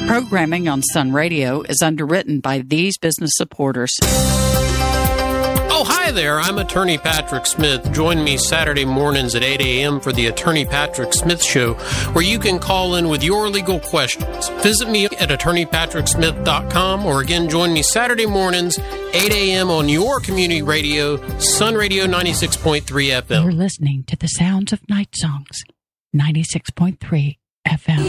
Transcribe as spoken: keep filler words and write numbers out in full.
Programming on Sun Radio is underwritten by these business supporters. Oh, hi there. I'm Attorney Patrick Smith. Join me Saturday mornings at eight a.m. for the Attorney Patrick Smith Show, where you can call in with your legal questions. Visit me at attorney patrick smith dot com, or again, join me Saturday mornings, eight a.m. on your community radio, Sun Radio ninety-six point three F M. You're listening to the sounds of night songs, ninety-six point three F M.